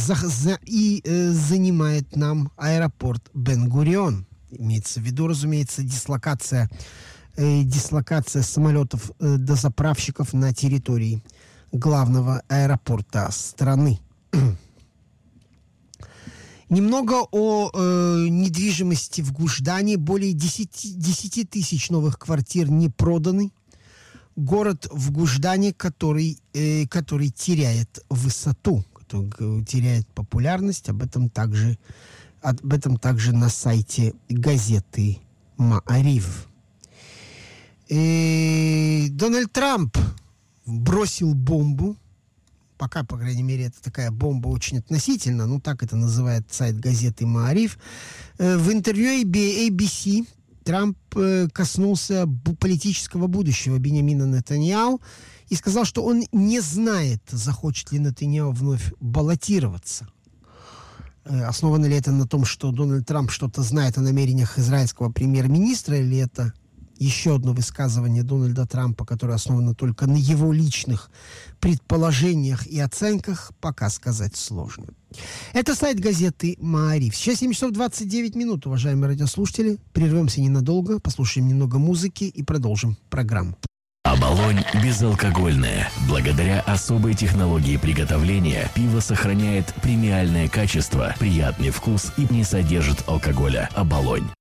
занимает нам аэропорт Бен-Гурион. Имеется в виду, разумеется, дислокация самолетов дозаправщиков на территории главного аэропорта страны. Немного о недвижимости в Гуждане. Более 10 тысяч новых квартир не проданы. Город в Гуждане, который теряет высоту, который теряет популярность. Об этом также на сайте газеты «Маариф». Дональд Трамп бросил бомбу. Пока, по крайней мере, это такая бомба очень относительно, ну так это называет сайт газеты «Маариф». В интервью ABC Трамп коснулся политического будущего Биньямина Нетаньяху и сказал, что он не знает, захочет ли Нетаньяху вновь баллотироваться. Основано ли это на том, что Дональд Трамп что-то знает о намерениях израильского премьер-министра, или это еще одно высказывание Дональда Трампа, которое основано только на его личных предположениях и оценках, пока сказать сложно. Это сайт газеты «Маариф». Сейчас 7 часов 29 минут, уважаемые радиослушатели. Прервемся ненадолго, послушаем немного музыки и продолжим программу. Оболонь безалкогольное. Благодаря особой технологии приготовления пиво сохраняет премиальное качество, приятный вкус и не содержит алкоголя. Оболонь.